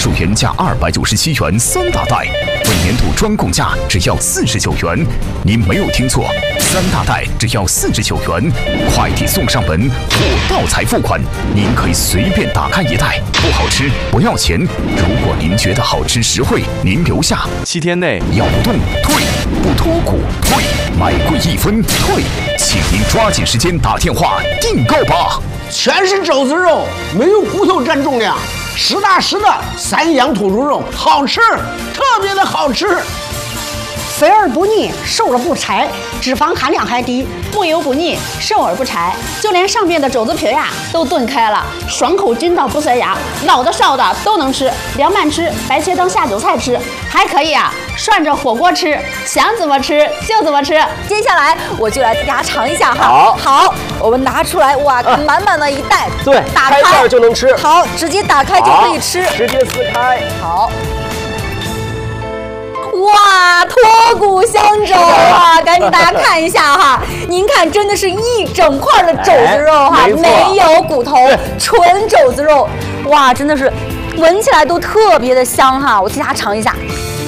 享原价297元3大袋，本年度专供价只要49元。您没有听错，3大袋只要49元，快递送上门，货到才付款。您可以随便打开一袋，不好吃不要钱。如果您觉得好吃实惠，您留下 7天内咬不动退，不脱骨退，买贵1分退，请您抓紧时间打电话订购吧。 全是肘子肉，没有骨头占重量，实打实的散养土猪肉，好吃，特别的好吃。 肥而不腻，瘦而不柴，脂肪含量还低， 不油不腻，瘦而不柴，就连上面的肘子皮呀都炖开了，爽口筋道不塞牙，老的少的都能吃，凉拌吃，白切当下酒菜吃，还可以啊涮着火锅吃，想怎么吃就怎么吃。 接下来我就来给大家尝一下哈。好，我们拿出来，哇，满满的一袋， 对， 打开盖就能吃。 好，直接打开就可以吃， 直接撕开。 好。哇，脱骨香肘啊！赶紧大家看一下哈，您看，真的是一整块的肘子肉哈，没有骨头，纯肘子肉，哇，真的是闻起来都特别的香哈。我替大家尝一下，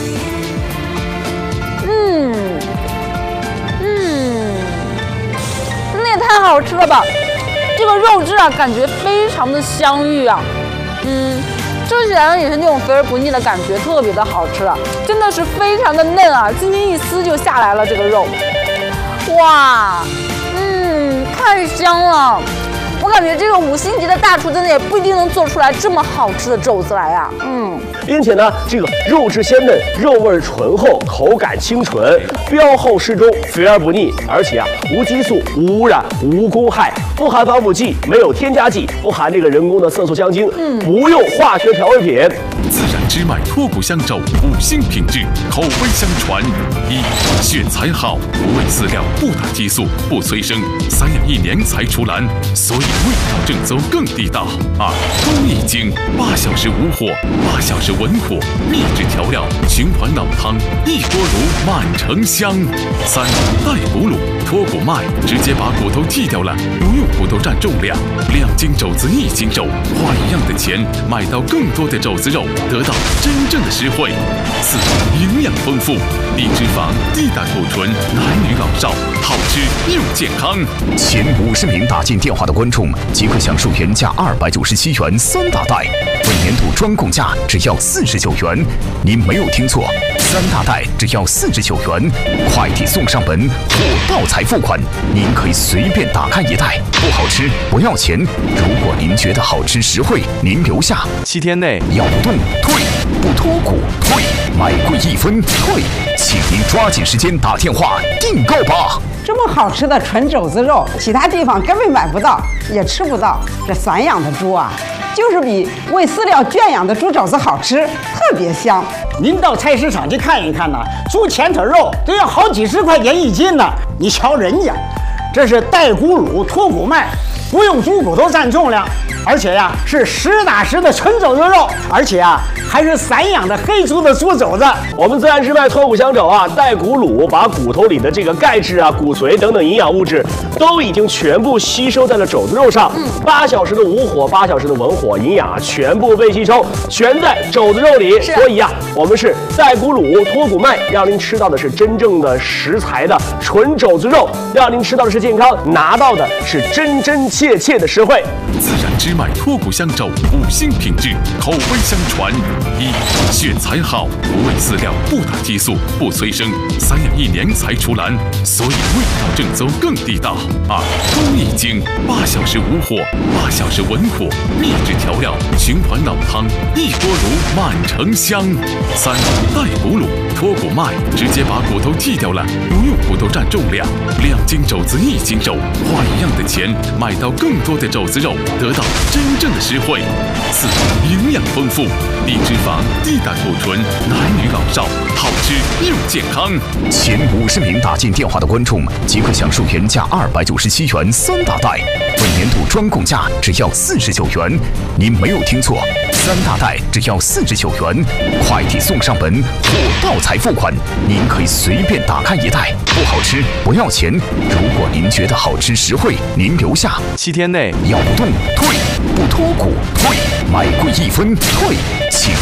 那也太好吃了吧！这个肉质啊，感觉非常的香芋啊，吃起来也是那种肥而不腻的感觉，特别的好吃啊，真的是非常的嫩啊，轻轻一撕就下来了这个肉，哇，太香了。我感觉这个5星级的大厨真的也不一定能做出来这么好吃的肘子来呀， 并且呢，这个肉质鲜嫩，肉味醇厚，口感清纯，膘厚适中，肥而不腻，而且无激素、无污染、无公害，不含防腐剂，没有添加剂，不含这个人工的色素香精，不用化学调味品。 自然之脉脱骨香肘5星品质，口碑相传。1. 血才好，不喂饲料，不打激素，不催生，散养1年才出栏，所以味道正宗更地道。2. 工艺精，8小时无火，8小时文火，秘制调料，循环老汤，一锅卤满城香。3. 带骨卤，脱骨脉，直接把骨头剔掉了，不用骨头占重量，2斤肘子1斤肉，花一样的钱买到更多的肘子肉，得到真正的实惠。4. 营养丰富，低脂肪，低胆固醇，男女老少，好吃又健康。 前50名打进电话的观众即可享受原价297元3大袋，本年度专供价只要49元。您没有听错，3大袋只要49元，快递送上门，货到才付款。您可以随便打开一袋，不好吃不要钱。如果您觉得好吃实惠，您留下 7天内咬不动退，不脱骨退，买贵1分退，请您抓紧时间打电话订购吧。 这么好吃的纯肘子肉，其他地方根本买不到，也吃不到。这散养的猪啊，就是比喂饲料圈养的猪肘子好吃，特别香。 您到菜市场去看一看呐，猪前腿肉都要好几10块钱1斤呢。你瞧人家，这是带骨卤脱骨脉，不用猪骨头占重量，而且呀是实打实的纯肘子肉，而且还是散养的黑猪的猪肘子。 我们自然之脉脱骨香肘带骨卤把骨头里的这个钙质骨髓等等营养物质都已经全部吸收在了肘子肉上。8小时的无火，8小时的文火，营养全部被吸收，全在肘子肉里。所以我们是带骨卤脱骨脉，让您吃到的是真正的食材的纯肘子肉，让您吃到的是健康，拿到的是真真切切的实惠。 自然之脉脱骨香肘5星品质，口碑相传。1. 血才好，不喂饲料，不打激素，不催生，散养1年才出栏，所以味道正宗更地道。2. 工艺精，8小时无火，8小时文火，秘制调料，循环老汤，一锅卤满城香。3. 带骨卤，脱骨脉，直接把骨头剔掉了，不用骨头占重量，2斤肘子1斤肉，花一样的钱买到更多的肘子肉，得到真正的实惠。4. 营养丰富，低脂肪，低胆固醇，男女老少，好吃又健康。 前50名打进电话的观众即可享受原价297元3大袋，本年度专供价只要49元。您没有听错，3大袋只要49元，快递送上门，货到才付款。您可以随便打开一袋，不好吃不要钱。如果您觉得好吃实惠，您留下 7天内咬不动退，不脱骨退，买贵1分退，请